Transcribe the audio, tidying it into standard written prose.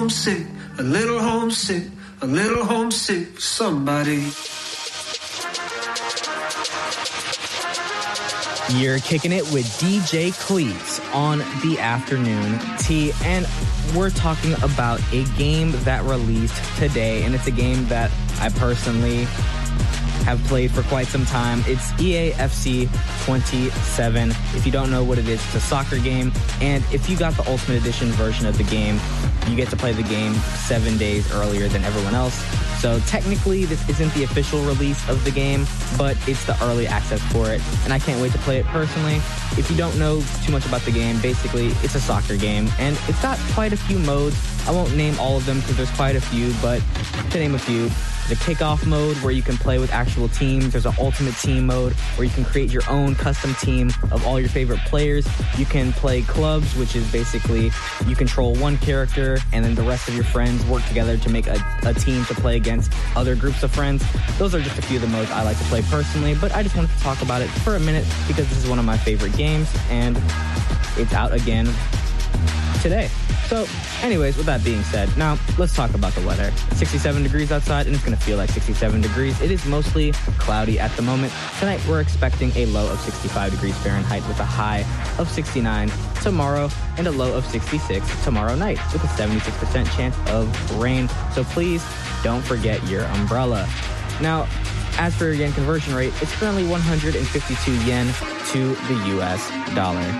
homesick, a little homesick, a little homesick for somebody. You're kicking it with DJ Cleats on the afternoon tea, and we're talking about a game that released today, and it's a game that I personally have played for quite some time. It's EA FC 27. If you don't know what it is, it's a soccer game, and if you got the Ultimate Edition version of the game, you get to play the game 7 days earlier than everyone else. So technically, this isn't the official release of the game, but it's the early access for it, and I can't wait to play it personally. If you don't know too much about the game, basically, it's a soccer game, and it's got quite a few modes. I won't name all of them because there's quite a few, but to name a few, the kickoff mode where you can play with actual teams. There's an ultimate team mode where you can create your own custom team of all your favorite players. You can play clubs, which is basically you control one character and then the rest of your friends work together to make a team to play against other groups of friends. Those are just a few of the modes I like to play personally, but I just wanted to talk about it for a minute because this is one of my favorite games and it's out again today. So anyways, with that being said, now let's talk about the weather. 67 degrees outside, and it's going to feel like 67 degrees. It is mostly cloudy at the moment. Tonight, we're expecting a low of 65 degrees Fahrenheit with a high of 69 tomorrow and a low of 66 tomorrow night with a 76% chance of rain. So please don't forget your umbrella. Now, as for your yen conversion rate, it's currently 152 yen to the US dollar.